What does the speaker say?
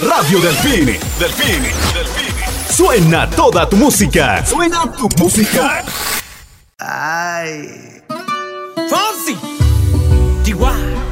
Radio Delfín. Delfín. Suena toda tu música. Suena tu música. Ay. Fonsi. Chihuahua.